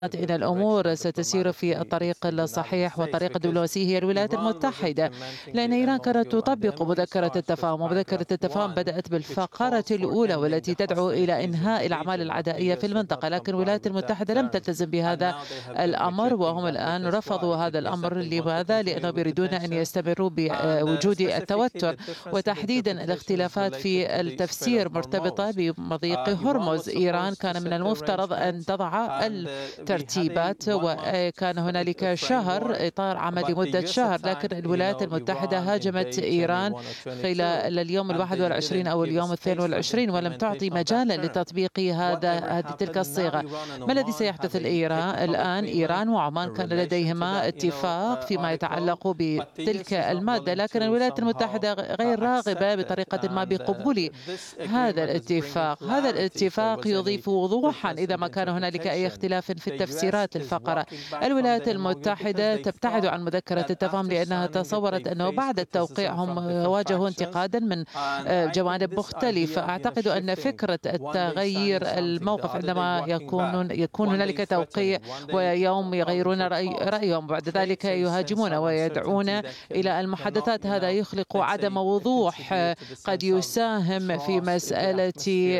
إن الأمور ستسير في الطريق الصحيح والطريق الدبلوماسي هي الولايات المتحدة، لأن إيران كانت تطبق مذكرة التفاهم، ومذكرة التفاهم بدأت بالفقرة الأولى والتي تدعو إلى إنهاء الأعمال العدائية في المنطقة، لكن الولايات المتحدة لم تلتزم بهذا الأمر، وهم الآن رفضوا هذا الأمر. لماذا؟ لأنهم يريدون أن يستمروا بوجود التوتر، وتحديدا الاختلافات في التفسير مرتبطة بمضيق هرمز. إيران كان من المفترض أن تضع الترتيبات، وكان هنالك شهر إطار عمل لمدة شهر، لكن الولايات المتحدة هاجمت إيران خلال اليوم 21 أو اليوم 22 ولم تعطي مجالا لتطبيق تلك الصيغة. ما الذي سيحدث الآن؟ إيران وعمان كان لديهما اتفاق فيما يتعلق بتلك المادة، لكن الولايات المتحدة غير راغبة بطريقة ما بقبول هذا الاتفاق. هذا الاتفاق يضيف وضوحا إذا ما كان هنالك أي اختلاف في التفسيرات الفقرة. الولايات المتحدة تبتعد عن مذكرة التفاهم لأنها تصورت أنه بعد التوقيع هم واجهوا انتقادا من جوانب مختلفة. أعتقد أن فكرة التغيير الموقف عندما يكون هنالك توقيع ويوم يغيرون رأيهم بعد ذلك يهاجمون ويدعون إلى المحادثات، هذا يخلق عدم وضوح قد يساهم في مسألة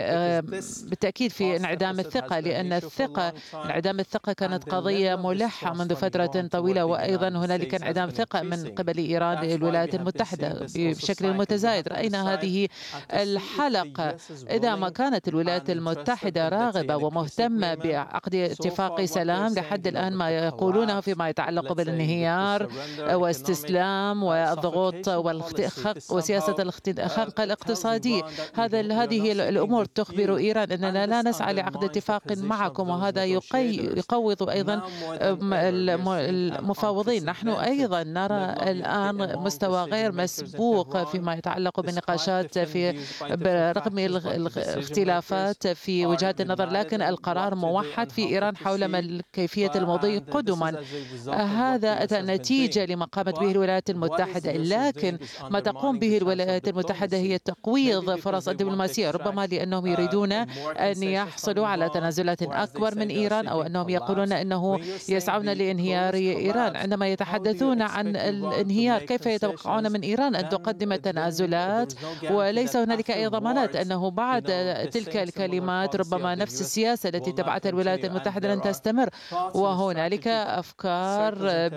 بالتأكيد في انعدام الثقة، لأن انعدام الثقة كانت قضية ملحة منذ فترة طويلة، وأيضا هنالك انعدام ثقة من قبل إيران للولايات المتحدة بشكل متزايد. رأينا هذه الحلقة. إذا ما كانت الولايات المتحدة راغبة ومهتمة بعقد اتفاق سلام لحد الآن ما يقولونه فيما يتعلق بالانهيار واستسلام والضغوط وسياسة الخنق الاقتصادي، هذه الأمور تخبر إيران أننا لا نسعى لعقد اتفاق معكم، وهذا يقوض أيضا المفاوضين. نحن أيضا نرى الآن مستوى غير مسبوق فيما يتعلق بالنقاشات برغم الاختلافات في وجهات النظر، لكن القرار موحد في إيران حول كيفية المضي قدما. هذا نتيجة لما قامت به الولايات المتحدة، لكن ما تقوم به الولايات المتحدة هي تقويض فرص الدبلوماسية، ربما لأنهم يريدون أن يحصلوا على تنازلات أكبر من إيران، أو أنهم يقولون أنه يسعون لانهيار إيران. عندما يتحدثون عن الانهيار كيف يتوقعون من إيران أن تقدم تنازلات؟ وليس هنالك أي ضمانات أنه بعد تلك الكلمات ربما نفس السياسة التي تبعتها الولايات المتحدة لن تستمر. وهنالك أفكار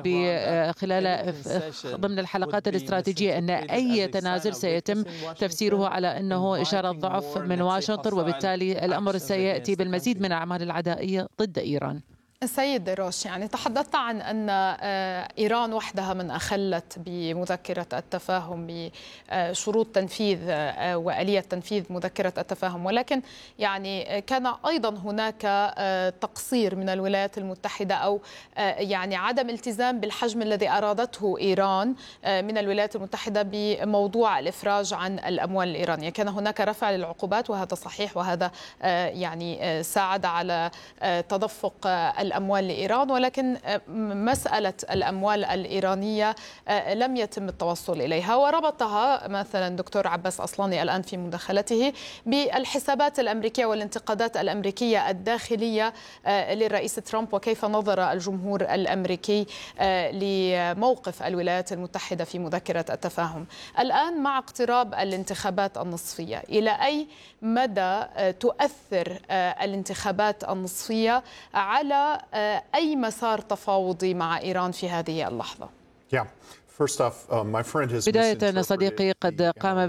ضمن الحلقات الاستراتيجية أن أي تنازل سيتم تفسيره على أنه إشارة ضعف من واشنطن، وبالتالي الأمر سيأتي بالمزيد من الأعمال العدائية ضد إيران. السيد دروش، يعني تحدثت عن أن إيران وحدها من أخلت بمذكرة التفاهم بشروط تنفيذ وآلية تنفيذ مذكرة التفاهم، ولكن يعني كان أيضا هناك تقصير من الولايات المتحدة أو يعني عدم التزام بالحجم الذي أرادته إيران من الولايات المتحدة بموضوع الإفراج عن الأموال الإيرانية. كان هناك رفع للعقوبات وهذا صحيح، وهذا يعني ساعد على تدفق الأموال لإيران، ولكن مسألة الأموال الإيرانية لم يتم التوصل إليها، وربطها مثلا دكتور عباس أصلاني الآن في مداخلته بالحسابات الأمريكية والانتقادات الأمريكية الداخلية للرئيس ترامب، وكيف نظر الجمهور الأمريكي لموقف الولايات المتحدة في مذكرة التفاهم. الآن مع اقتراب الانتخابات النصفية، إلى أي مدى تؤثر الانتخابات النصفية على أي مسار تفاوضي مع إيران في هذه اللحظة؟ بداية صديقي قد قام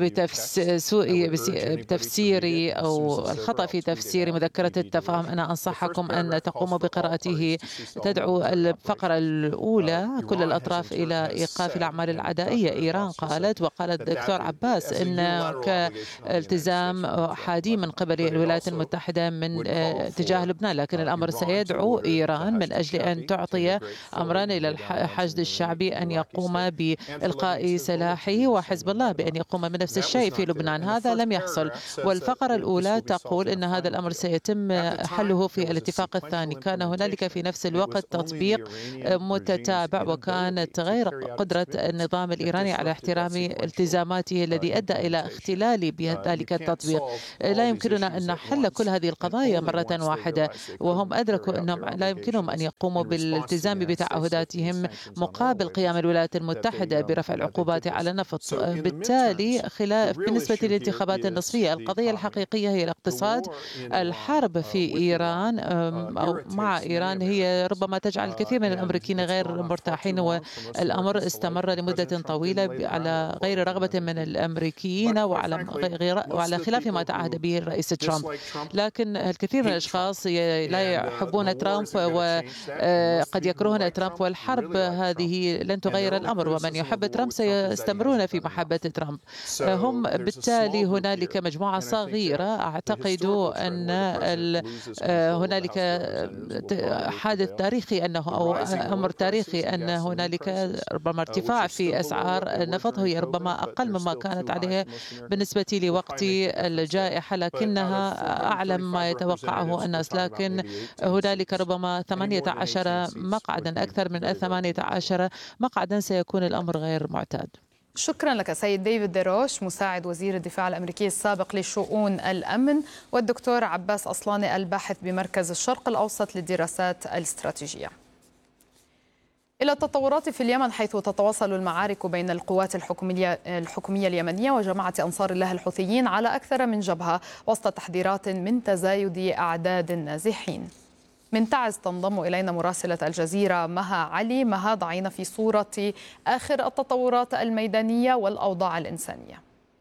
بتفسير أو الخطأ في تفسير مذكرة التفاهم. أنا أنصحكم أن تقوموا بقراءته. تدعو الفقرة الأولى كل الأطراف إلى إيقاف الأعمال العدائية. إيران قالت، وقالت الدكتور عباس، إن كالتزام أحادي من قبل الولايات المتحدة من تجاه لبنان، لكن الأمر سيدعو إيران من أجل أن تعطي أمرا إلى الحشد الشعبي أن يقوم بإلقاء سلاحه، وحزب الله بأن يقوم بنفس الشيء في لبنان. هذا لم يحصل. والفقرة الأولى تقول أن هذا الأمر سيتم حله في الاتفاق الثاني. كان هنالك في نفس الوقت تطبيق متتابع، وكانت غير قدرة النظام الإيراني على احترام التزاماته الذي أدى إلى اختلال بذلك التطبيق. لا يمكننا أن نحل كل هذه القضايا مرة واحدة، وهم أدركوا أنهم لا يمكنهم أن يقوموا بالالتزام بتعهداتهم مقابل قيام الولايات المتحدة برفع العقوبات على النفط. بالتالي بالنسبة للانتخابات النصفية، القضية الحقيقية هي الاقتصاد. الحرب في إيران أو مع إيران هي ربما تجعل الكثير من الأمريكيين غير مرتاحين، والأمر استمر لمدة طويلة على غير رغبة من الأمريكيين وعلى خلاف ما تعهد به الرئيس ترامب. لكن الكثير من الأشخاص لا يحبون ترامب وقد يكرهون ترامب، والحرب هذه لن تغير الأمر، ومن يحب ترامب سيستمرون في محبة ترامب. هم بالتالي هنالك مجموعة صغيرة أعتقد أن هنالك حادث تاريخي أو أمر تاريخي أن هنالك ربما ارتفاع في أسعار النفط، هي ربما أقل مما كانت عليه بالنسبة لوقت الجائحة، لكنها أعلى مما يتوقعه الناس. لكن هنالك ربما 18 مقعدا، أكثر من 18 مقعدا، سيكون الأمر غير معتاد. شكرا لك سيد ديفيد ديروش، مساعد وزير الدفاع الأمريكي السابق لشؤون الأمن، والدكتور عباس أصلاني، الباحث بمركز الشرق الأوسط للدراسات الاستراتيجية. إلى التطورات في اليمن، حيث تتواصل المعارك بين القوات الحكومية اليمنية وجماعة أنصار الله الحوثيين على أكثر من جبهة، وسط تحذيرات من تزايد أعداد النازحين. من تعز تنضم إلينا مراسلة الجزيرة مها علي. مها، ضعينا في صورة آخر التطورات الميدانية والأوضاع الإنسانية.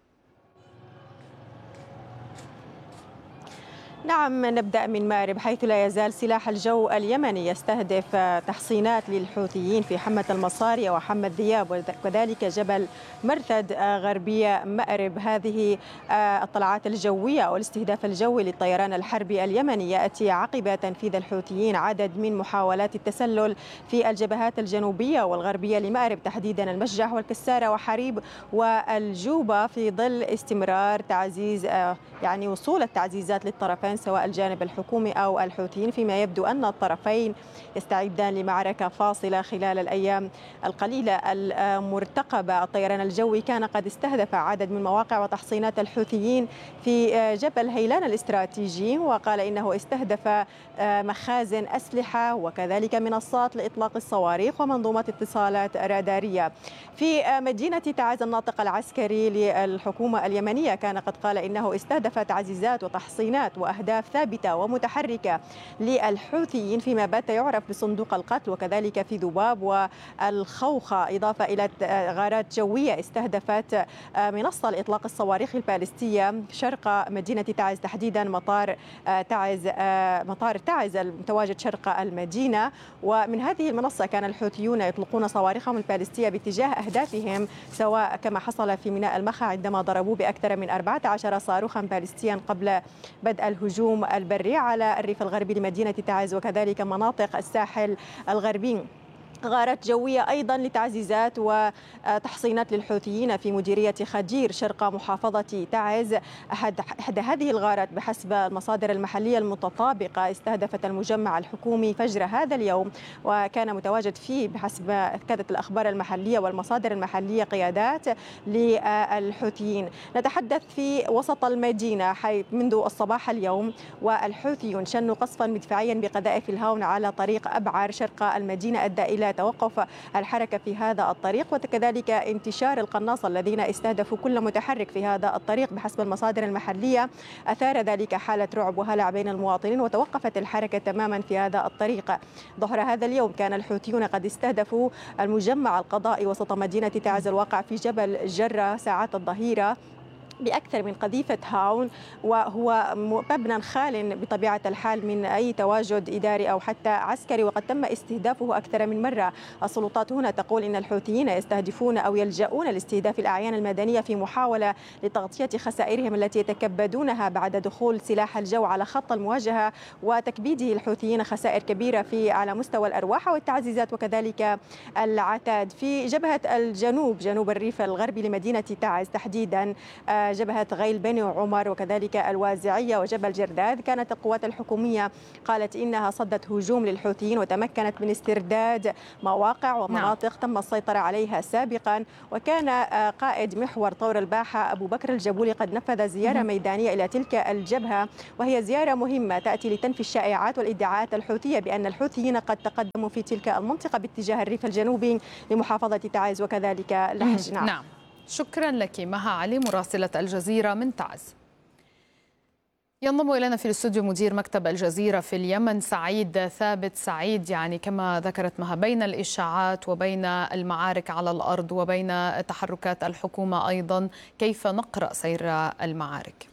نعم، نبدأ من مأرب، حيث لا يزال سلاح الجو اليمني يستهدف تحصينات للحوثيين في حمة المصارية وحمة ذياب، وكذلك جبل مرثد غربية مأرب. هذه الطلعات الجوية أو الاستهداف الجوي للطيران الحربي اليمني يأتي عقب تنفيذ الحوثيين عدد من محاولات التسلل في الجبهات الجنوبية والغربية لمأرب، تحديدا المشجع والكسارة وحريب والجوبة، في ظل استمرار تعزيز وصول التعزيزات للطرفين سواء الجانب الحكومي أو الحوثيين، فيما يبدو أن الطرفين يستعدان لمعركة فاصلة خلال الأيام القليلة المرتقبة. الطيران الجوي كان قد استهدف عدد من مواقع وتحصينات الحوثيين في جبل هيلان الاستراتيجي، وقال إنه استهدف مخازن أسلحة وكذلك منصات لإطلاق الصواريخ ومنظومات اتصالات رادارية. في مدينة تعز، الناطق العسكري للحكومة اليمنية كان قد قال إنه استهدف تعزيزات وتحصينات وأهداف ثابتة ومتحركة للحوثيين فيما بات يعرف بصندوق القتل، وكذلك في ذباب والخوخة، إضافة إلى غارات جوية استهدفت منصة لإطلاق الصواريخ البالستية شرق مدينة تعز، تحديدا مطار تعز المتواجد شرق المدينة. ومن هذه المنصة كان الحوثيون يطلقون صواريخهم البالستية باتجاه أهدافهم، سواء كما حصل في ميناء المخا عندما ضربوا بأكثر من 14 صاروخا بالستيا قبل بدء الهجوم البري على الريف الغربي لمدينة تعز وكذلك مناطق الساحل الغربي. غارات جوية أيضا لتعزيزات وتحصينات للحوثيين في مديرية خدير شرق محافظة تعز. إحدى هذه الغارات بحسب المصادر المحلية المتطابقة استهدفت المجمع الحكومي فجر هذا اليوم، وكان متواجد فيه بحسب أكدت الأخبار المحلية والمصادر المحلية قيادات للحوثيين. نتحدث في وسط المدينة حيث منذ الصباح اليوم والحوثيون شنوا قصفا مدفعيا بقذائف الهاون على طريق أبعر شرق المدينة أدى إلى توقف الحركة في هذا الطريق، وكذلك انتشار القناصة الذين استهدفوا كل متحرك في هذا الطريق بحسب المصادر المحلية. أثار ذلك حالة رعب وهلع بين المواطنين وتوقفت الحركة تماما في هذا الطريق. ظهر هذا اليوم كان الحوثيون قد استهدفوا المجمع القضائي وسط مدينة تعز الواقع في جبل جرة ساعات الظهيرة، بأكثر من قذيفة هاون، وهو مبنى خال بطبيعة الحال من أي تواجد إداري أو حتى عسكري، وقد تم استهدافه أكثر من مرة. السلطات هنا تقول إن الحوثيين يستهدفون أو يلجؤون لاستهداف الأعيان المدنية في محاولة لتغطية خسائرهم التي يتكبدونها بعد دخول سلاح الجو على خط المواجهة وتكبيده الحوثيين خسائر كبيرة على مستوى الأرواح والتعزيزات وكذلك العتاد. في جبهة الجنوب، جنوب الريف الغربي لمدينة تعز تحديدا، جبهة غيل بني عمر وكذلك الوازعية وجبل جرداد، كانت القوات الحكومية قالت إنها صدت هجوم للحوثيين وتمكنت من استرداد مواقع ومناطق تم السيطرة عليها سابقا. وكان قائد محور طور الباحة أبو بكر الجبولي قد نفذ زيارة ميدانية إلى تلك الجبهة، وهي زيارة مهمة تأتي لتنفي الشائعات والادعاءات الحوثية بأن الحوثيين قد تقدموا في تلك المنطقة باتجاه الريف الجنوبي لمحافظة تعز وكذلك لحج. نعم. شكرا لك مها علي مراسلة الجزيرة من تعز. ينضم إلينا في الاستوديو مدير مكتب الجزيرة في اليمن سعيد ثابت. سعيد، يعني كما ذكرت مها بين الإشاعات وبين المعارك على الأرض وبين تحركات الحكومة أيضا، كيف نقرأ سير المعارك؟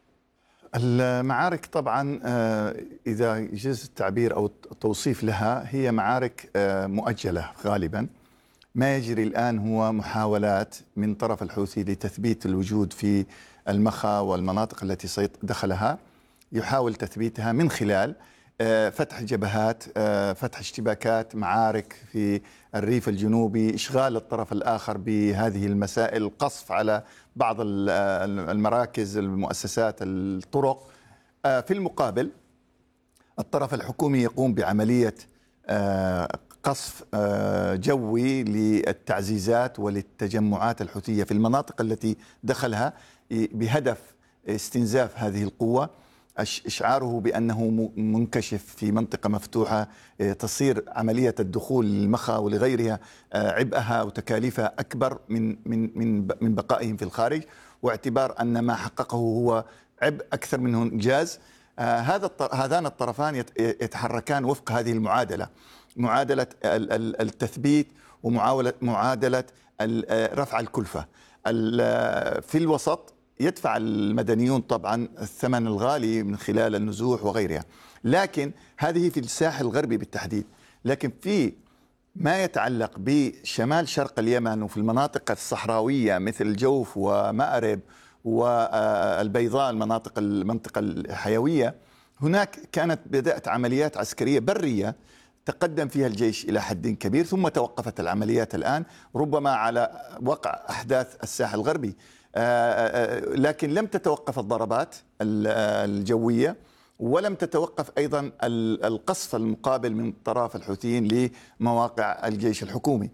المعارك طبعا إذا يجوز التعبير أو التوصيف لها، هي معارك مؤجلة غالبا. ما يجري الآن هو محاولات من طرف الحوثي لتثبيت الوجود في المخا والمناطق التي دخلها، يحاول تثبيتها من خلال فتح جبهات، فتح اشتباكات، معارك في الريف الجنوبي، إشغال الطرف الآخر بهذه المسائل، القصف على بعض المراكز، المؤسسات، الطرق. في المقابل الطرف الحكومي يقوم بعملية قصف جوي للتعزيزات وللتجمعات الحوثية في المناطق التي دخلها بهدف استنزاف هذه القوة، إشعاره بأنه منكشف في منطقة مفتوحة، تصير عملية الدخول للمخا ولغيرها عبئها وتكاليفها أكبر من بقائهم في الخارج، واعتبار أن ما حققه هو عبء أكثر منه إنجاز. هذان الطرفان يتحركان وفق هذه المعادلة، معادلة التثبيت ومعادلة رفع الكلفة. في الوسط يدفع المدنيون طبعا الثمن الغالي من خلال النزوح وغيرها، لكن هذه في الساحل الغربي بالتحديد. لكن في ما يتعلق بشمال شرق اليمن وفي المناطق الصحراوية مثل الجوف ومأرب والبيضاء، المنطقة الحيوية، هناك كانت بدأت عمليات عسكرية برية تقدم فيها الجيش إلى حد كبير، ثم توقفت العمليات الآن ربما على وقع أحداث الساحل الغربي، لكن لم تتوقف الضربات الجوية، ولم تتوقف أيضا القصف المقابل من طرف الحوثيين لمواقع الجيش الحكومي.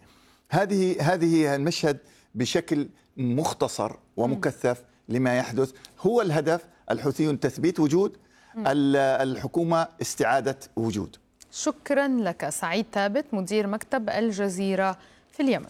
هذه المشهد بشكل مختصر ومكثف لما يحدث. هو الهدف الحوثيون تثبيت وجود، الحكومة استعادة وجود. شكرا لك سعيد ثابت مدير مكتب الجزيرة في اليمن.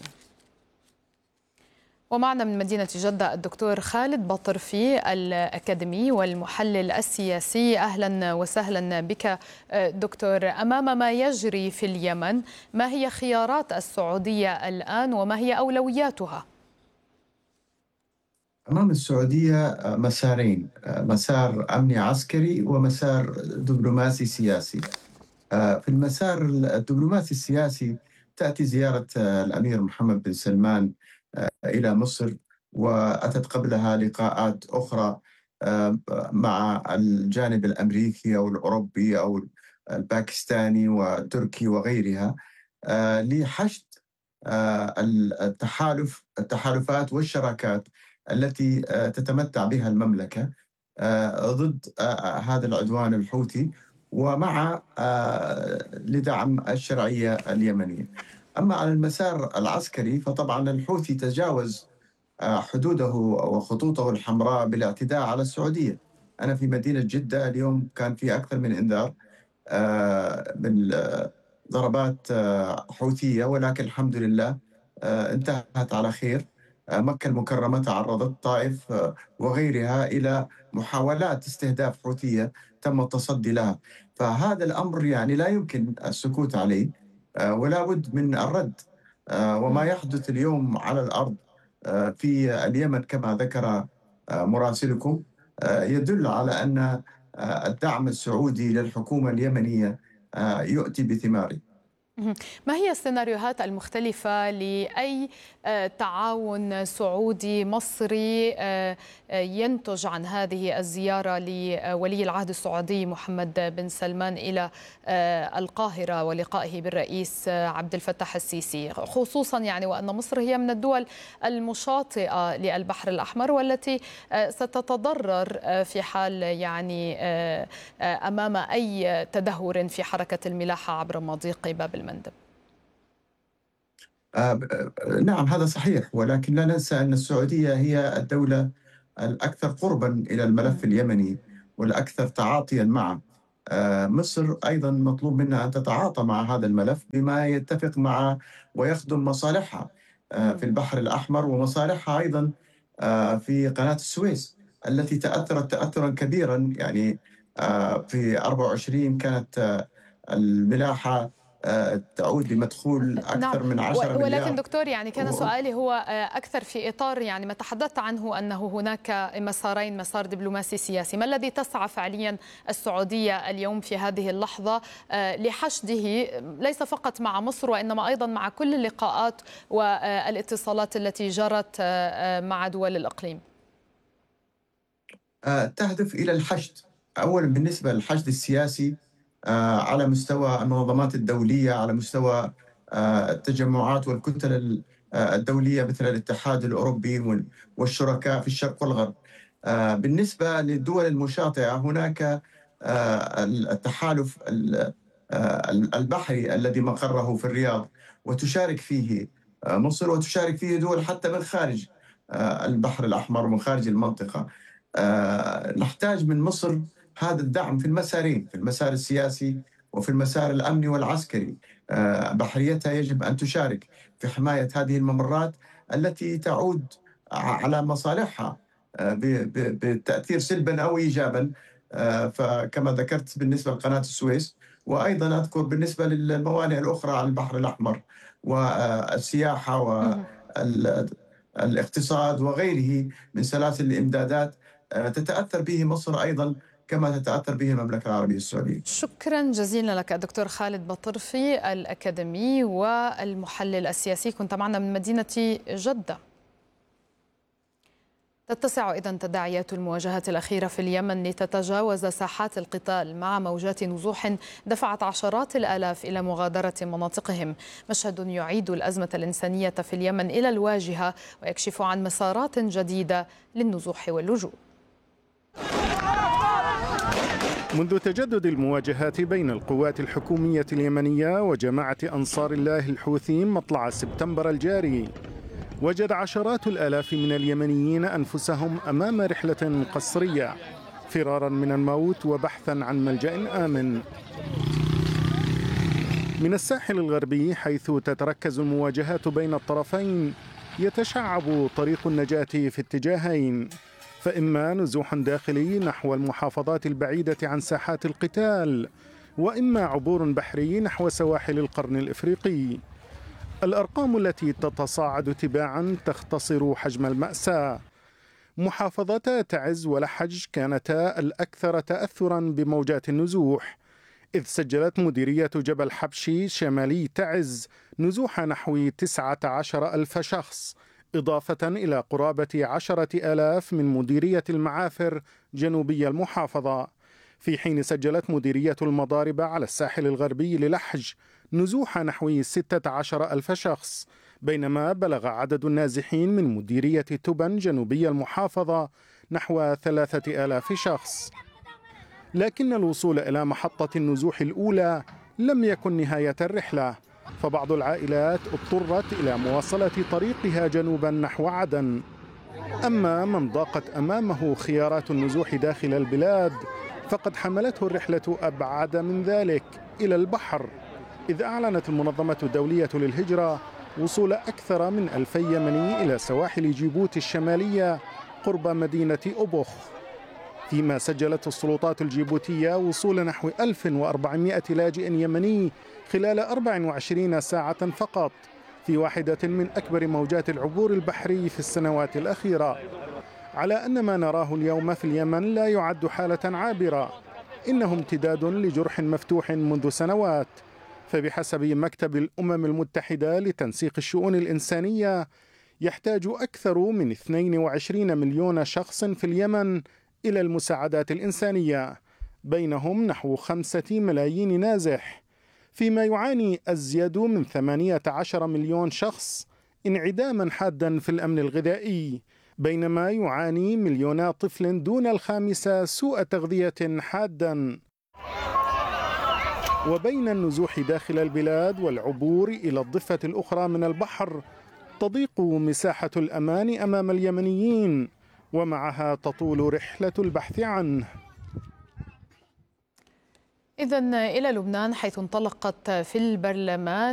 ومعنا من مدينة جدة الدكتور خالد بطرفي الأكاديمي والمحلل السياسي. أهلا وسهلا بك دكتور. أمام ما يجري في اليمن، ما هي خيارات السعودية الآن وما هي أولوياتها؟ أمام السعودية مسارين، مسار أمني عسكري ومسار دبلوماسي سياسي. في المسار الدبلوماسي السياسي تأتي زيارة الأمير محمد بن سلمان إلى مصر، وأتت قبلها لقاءات أخرى مع الجانب الأمريكي أو الأوروبي أو الباكستاني والتركي وغيرها لحشد التحالفات والشراكات التي تتمتع بها المملكة ضد هذا العدوان الحوثي ومع لدعم الشرعية اليمنية. أما على المسار العسكري فطبعا الحوثي تجاوز حدوده وخطوطه الحمراء بالاعتداء على السعودية. أنا في مدينة جدة اليوم كان في أكثر من إنذار من ضربات حوثية، ولكن الحمد لله انتهت على خير. مكة المكرمة تعرضت، طائف وغيرها، إلى محاولات استهداف حوثية تم التصدي لها. فهذا الأمر يعني لا يمكن السكوت عليه ولا بد من الرد. وما يحدث اليوم على الأرض في اليمن كما ذكر مراسلكم يدل على أن الدعم السعودي للحكومة اليمنية يؤتي بثماره. ما هي السيناريوهات المختلفة لأي تعاون سعودي مصري ينتج عن هذه الزيارة لولي العهد السعودي محمد بن سلمان إلى القاهرة ولقائه بالرئيس عبد الفتاح السيسي، خصوصا يعني وأن مصر هي من الدول المشاطئة للبحر الأحمر والتي ستتضرر في حال يعني أمام أي تدهور في حركة الملاحة عبر مضيق باب المندب؟ نعم هذا صحيح، ولكن لا ننسى أن السعودية هي الدولة الأكثر قربا إلى الملف اليمني والأكثر تعاطيا معه. مصر أيضا مطلوب منها أن تتعاطى مع هذا الملف بما يتفق مع ويخدم مصالحها في البحر الأحمر ومصالحها أيضا في قناة السويس التي تأثرت تأثرا كبيرا. يعني في 24 كانت الملاحة تعود بمدخول أكثر من 10 مليار. ولكن دكتور يعني كان سؤالي هو أكثر في إطار يعني ما تحدثت عنه أنه هناك مسارين، مسار دبلوماسي سياسي، ما الذي تسعى فعليا السعودية اليوم في هذه اللحظة لحشده ليس فقط مع مصر وإنما أيضا مع كل اللقاءات والاتصالات التي جرت مع دول الإقليم؟ تهدف إلى الحشد. أولا بالنسبة للحشد السياسي على مستوى المنظمات الدولية، على مستوى التجمعات والكتل الدولية مثل الاتحاد الأوروبي والشركاء في الشرق والغرب. بالنسبة للدول المشاطئة هناك التحالف البحري الذي مقره في الرياض وتشارك فيه مصر وتشارك فيه دول حتى من خارج البحر الأحمر ومن خارج المنطقة. نحتاج من مصر هذا الدعم في المسارين، في المسار السياسي وفي المسار الأمني والعسكري. بحريتها يجب أن تشارك في حماية هذه الممرات التي تعود على مصالحها بالتأثير سلبا أو إيجابا. فكما ذكرت بالنسبة لقناة السويس، وأيضا أذكر بالنسبة للموانئ الأخرى على البحر الأحمر والسياحة والاقتصاد وغيره من سلاسل الإمدادات تتأثر به مصر أيضا كما تتأثر به المملكة العربية السعودية. شكرا جزيلا لك الدكتور خالد بطرفي الأكاديمي والمحلل السياسي، كنت معنا من مدينة جدة. تتسع إذن تداعيات المواجهات الأخيرة في اليمن لتتجاوز ساحات القتال مع موجات نزوح دفعت عشرات الآلاف إلى مغادرة مناطقهم، مشهد يعيد الأزمة الإنسانية في اليمن إلى الواجهة ويكشف عن مسارات جديدة للنزوح واللجوء. منذ تجدد المواجهات بين القوات الحكومية اليمنية وجماعة أنصار الله الحوثيين مطلع سبتمبر الجاري، وجد عشرات الآلاف من اليمنيين أنفسهم أمام رحلة قسرية فرارا من الموت وبحثا عن ملجأ آمن. من الساحل الغربي حيث تتركز المواجهات بين الطرفين يتشعب طريق النجاة في اتجاهين، فإما نزوح داخلي نحو المحافظات البعيدة عن ساحات القتال، وإما عبور بحري نحو سواحل القرن الإفريقي. الأرقام التي تتصاعد تباعا تختصر حجم المأساة. محافظتا تعز ولحج كانتا الأكثر تأثرا بموجات النزوح، إذ سجلت مديرية جبل حبشي شمالي تعز نزوح نحو 19,000 شخص، إضافة إلى قرابة 10,000 من مديرية المعافر جنوبي المحافظة، في حين سجلت مديرية المضاربة على الساحل الغربي للحج نزوح نحو 16,000 شخص، بينما بلغ عدد النازحين من مديرية تبن جنوبي المحافظة نحو 3,000 شخص. لكن الوصول إلى محطة النزوح الأولى لم يكن نهاية الرحلة، فبعض العائلات اضطرت إلى مواصلة طريقها جنوبا نحو عدن. أما من ضاقت أمامه خيارات النزوح داخل البلاد فقد حملته الرحلة أبعد من ذلك إلى البحر، إذ أعلنت المنظمة الدولية للهجرة وصول أكثر من 2,000 يمني إلى سواحل جيبوتي الشمالية قرب مدينة أبوخ، فيما سجلت السلطات الجيبوتية وصول نحو 1,400 لاجئ يمني خلال 24 ساعة فقط، في واحدة من أكبر موجات العبور البحري في السنوات الأخيرة. على أن ما نراه اليوم في اليمن لا يعد حالة عابرة، إنه امتداد لجرح مفتوح منذ سنوات. فبحسب مكتب الأمم المتحدة لتنسيق الشؤون الإنسانية، يحتاج أكثر من 22 مليون شخص في اليمن إلى المساعدات الإنسانية، بينهم نحو 5 ملايين نازح، فيما يعاني أزيد من 18 مليون شخص انعداما حادا في الأمن الغذائي، بينما يعاني مليونات طفل دون الخامسة سوء تغذية حادا. وبين النزوح داخل البلاد والعبور إلى الضفة الأخرى من البحر، تضيق مساحة الأمان أمام اليمنيين، ومعها تطول رحلة البحث عنه. إذن إلى لبنان، حيث انطلقت في البرلمان